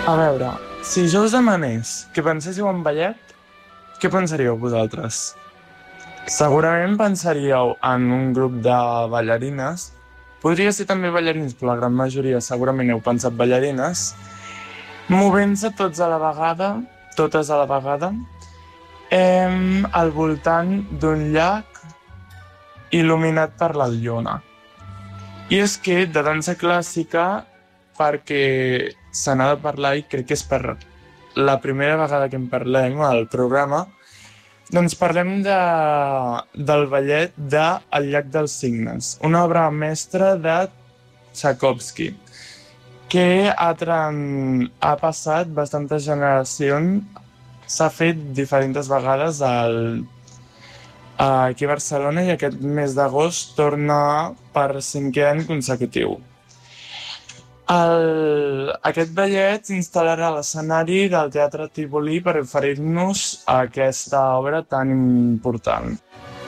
A veure, si jo us demanés que penséssiu en ballet, què pensaríeu vosaltres? Segurament pensaríeu en un grup de ballarines. Podria ser també ballarins, però la gran majoria segurament heu pensat ballarines. Movent-se tots a la vegada, totes a la vegada, al voltant d'un llac il·luminat per la lluna. I és que de dansa clàssica, perquè se n'ha de parlar i crec que és per la primera vegada que en parlem al programa, doncs parlem del ballet de El llac dels cignes, una obra mestra de Tchaikovsky, que ha passat bastantes generacions, s'ha fet diferents vegades aquí a Barcelona i aquest mes d'agost torna per 5è any consecutiu. Aquest ballet s'instal·larà a l'escenari del Teatre Tívoli per oferir-nos aquesta obra tan important.